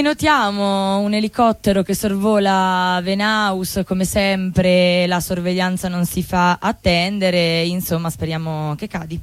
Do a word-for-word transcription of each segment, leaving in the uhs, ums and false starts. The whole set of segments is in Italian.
notiamo un elicottero che sorvola Venaus, come sempre la sorveglianza non si fa attendere, insomma speriamo che cadi.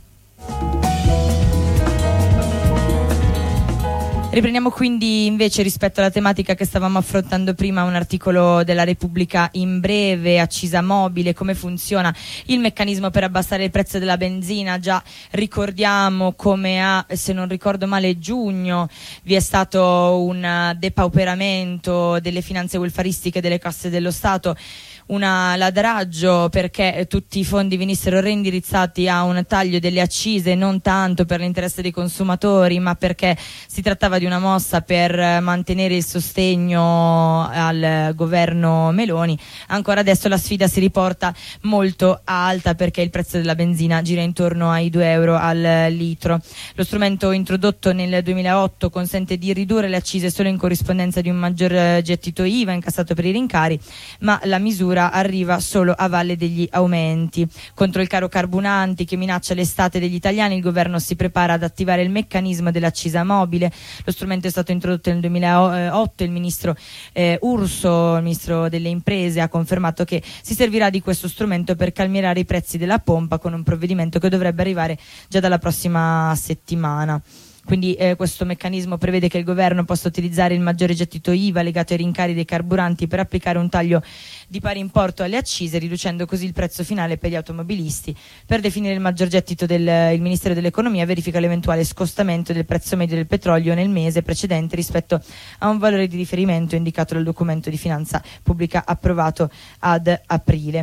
Riprendiamo quindi invece rispetto alla tematica che stavamo affrontando prima un articolo della Repubblica in breve, accisa mobile, come funziona il meccanismo per abbassare il prezzo della benzina. Già ricordiamo come a, se non ricordo male, giugno vi è stato un depauperamento delle finanze welfaristiche delle casse dello Stato, un ladraggio perché tutti i fondi venissero reindirizzati a un taglio delle accise, non tanto per l'interesse dei consumatori ma perché si trattava di una mossa per mantenere il sostegno al governo Meloni. Ancora adesso la sfida si riporta molto alta perché il prezzo della benzina gira intorno ai due euro al litro. Lo strumento introdotto nel duemilaotto consente di ridurre le accise solo in corrispondenza di un maggior gettito I V A incassato per i rincari, ma la misura arriva solo a valle degli aumenti. Contro il caro carburanti che minaccia l'estate degli italiani, il governo si prepara ad attivare il meccanismo dell'accisa mobile. Lo strumento è stato introdotto nel duemilaotto, il ministro eh, Urso, il ministro delle imprese, ha confermato che si servirà di questo strumento per calmierare i prezzi della pompa con un provvedimento che dovrebbe arrivare già dalla prossima settimana. Quindi eh, questo meccanismo prevede che il governo possa utilizzare il maggiore gettito I V A legato ai rincari dei carburanti per applicare un taglio di pari importo alle accise, riducendo così il prezzo finale per gli automobilisti. Per definire il maggior gettito, del, il Ministero dell'Economia verifica l'eventuale scostamento del prezzo medio del petrolio nel mese precedente rispetto a un valore di riferimento indicato dal documento di finanza pubblica approvato ad aprile.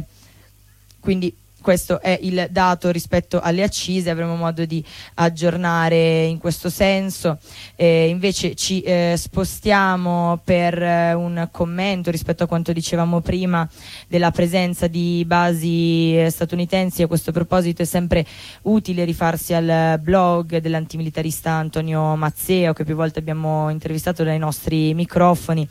Quindi questo è il dato rispetto alle accise, avremo modo di aggiornare in questo senso. Eh, invece ci eh, spostiamo per eh, un commento rispetto a quanto dicevamo prima della presenza di basi eh, statunitensi. A questo proposito è sempre utile rifarsi al blog dell'antimilitarista Antonio Mazzeo, che più volte abbiamo intervistato dai nostri microfoni.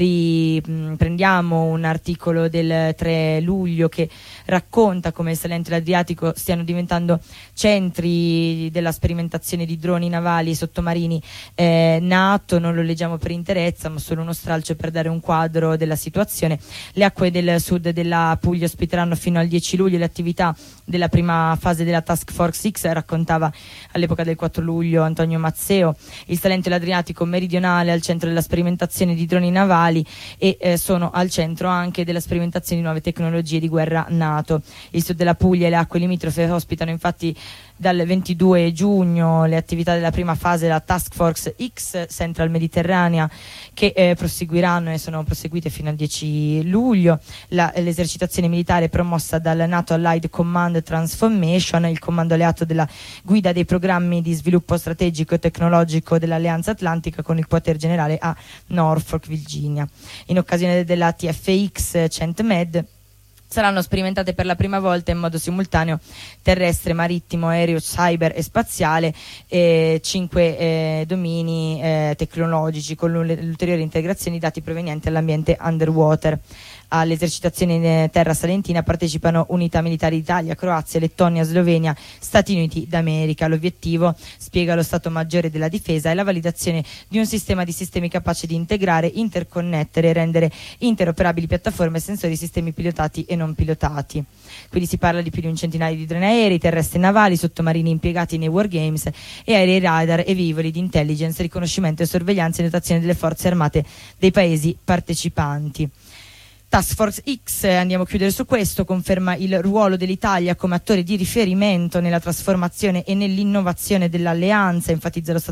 Riprendiamo un articolo del tre luglio che racconta come il Salento e l'Adriatico stiano diventando centri della sperimentazione di droni navali e sottomarini eh, NATO. Non lo leggiamo per interezza ma solo uno stralcio per dare un quadro della situazione. Le acque del sud della Puglia ospiteranno fino al dieci luglio le attività della prima fase della Task Force X, raccontava all'epoca del quattro luglio Antonio Mazzeo. Il Salento e l'Adriatico meridionale al centro della sperimentazione di droni navali e eh, sono al centro anche della sperimentazione di nuove tecnologie di guerra NATO. Il sud della Puglia e le acque limitrofe ospitano infatti dal ventidue giugno le attività della prima fase della Task Force X Central Mediterranea che eh, proseguiranno e sono proseguite fino al dieci luglio. La, l'esercitazione militare promossa dal NATO Allied Command Transformation, il comando alleato della guida dei programmi di sviluppo strategico e tecnologico dell'Alleanza Atlantica con il quartier generale a Norfolk, Virginia. In occasione della T F X CENTMED saranno sperimentate per la prima volta in modo simultaneo terrestre, marittimo, aereo, cyber e spaziale eh, cinque eh, domini eh, tecnologici con l'ulteriore integrazione di dati provenienti dall'ambiente underwater. Alle esercitazioni in terra salentina partecipano unità militari d'Italia, Croazia, Lettonia, Slovenia, Stati Uniti d'America. L'obiettivo, spiega lo Stato Maggiore della Difesa, è la validazione di un sistema di sistemi capace di integrare, interconnettere e rendere interoperabili piattaforme, sensori, sistemi pilotati e non pilotati. Quindi si parla di più di un centinaio di droni aerei, terrestri e navali, sottomarini impiegati nei wargames e aerei radar e velivoli di intelligence, riconoscimento e sorveglianza e dotazione delle forze armate dei paesi partecipanti. Task Force X, andiamo a chiudere su questo, conferma il ruolo dell'Italia come attore di riferimento nella trasformazione e nell'innovazione dell'alleanza, enfatizza lo Stato